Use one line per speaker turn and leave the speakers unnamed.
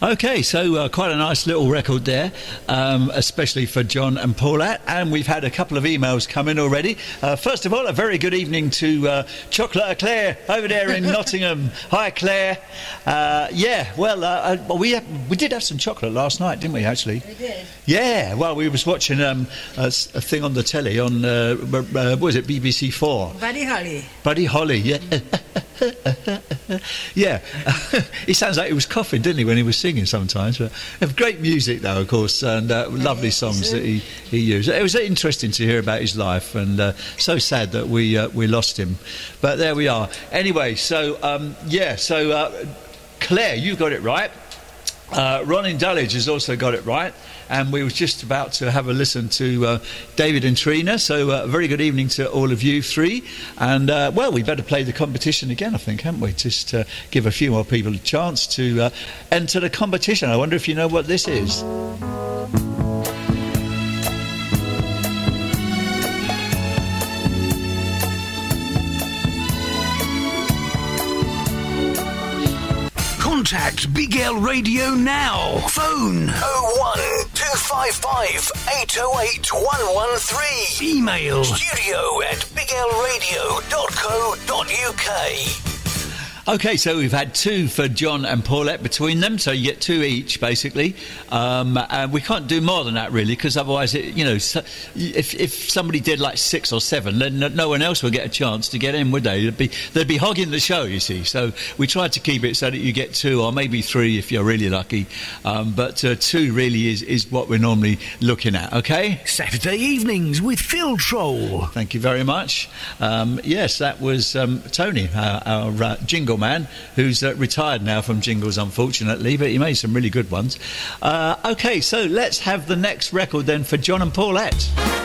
Okay, so quite a nice little record there, especially for John and Paulette. And we've had a couple of emails come in already. First of all, a very good evening to Chocolate Claire over there in Nottingham. Hi, Claire. We did have some chocolate last night, didn't we, actually?
We did.
Yeah, well, we was watching a thing on the telly on, what was it, BBC 4?
Buddy Holly.
Buddy Holly, yeah. Yeah. He sounds like he was coughing, didn't he, when he was singing sometimes. But great music, though, of course, and lovely songs that he used. It was interesting to hear about his life, and so sad that we lost him. But there we are. Anyway, so, Claire, you got it right. Ron in Dulwich has also got it right, and we were just about to have a listen to David and Trina, so a very good evening to all of you three, and we better play the competition again, I think, haven't we, just to give a few more people a chance to enter the competition. I wonder if you know what this is.
Contact Big L Radio now. Phone 01255 808 113. Email studio@biglradio.co.uk.
Okay, so we've had two for John and Paulette between them, so you get two each, basically. And we can't do more than that, really, because otherwise, if somebody did like 6 or 7, then no one else would get a chance to get in, would they? They'd be hogging the show, you see. So we tried to keep it so that you get 2 or maybe 3 if you're really lucky. But 2 really is what we're normally looking at, okay?
Saturday evenings with Phil Troll.
Thank you very much. Yes, that was Tony, our jingle man, who's retired now from jingles, unfortunately, but he made some really good ones. Okay, so let's have the next record then for John and Paulette.